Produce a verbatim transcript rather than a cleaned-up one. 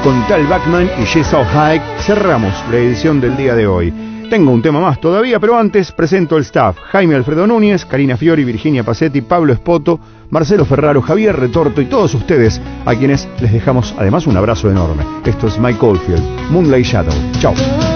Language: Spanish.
con Tal Bachman y She's So High cerramos la edición del día de hoy. Tengo un tema más todavía, pero antes presento el staff: Jaime Alfredo Núñez, Karina Fiori, Virginia Pacetti, Pablo Espoto, Marcelo Ferraro, Javier Retorto y todos ustedes, a quienes les dejamos además un abrazo enorme. Esto es Mike Oldfield, Moonlight Shadow. Chao.